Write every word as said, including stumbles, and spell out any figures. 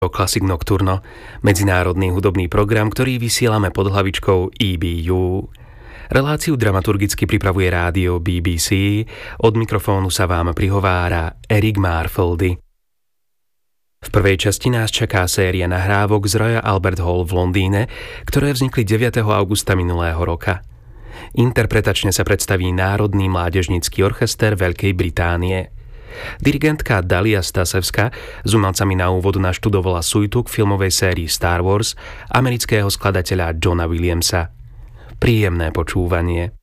Classic Nocturno, medzinárodný hudobný program, ktorý vysielame pod hlavičkou E B U. Reláciu dramaturgicky pripravuje rádio B B C, od mikrofónu sa vám prihovára Eric Marfoldy. V prvej časti nás čaká séria nahrávok z Royal Albert Hall v Londýne, ktoré vznikli deviateho augusta minulého roka. Interpretačne sa predstaví Národný mládežnícky orchester Veľkej Británie. Dirigentka Dalia Stasevska s umelcami na úvod naštudovala suitu k filmovej sérii Star Wars amerického skladateľa Johna Williamsa. Príjemné počúvanie.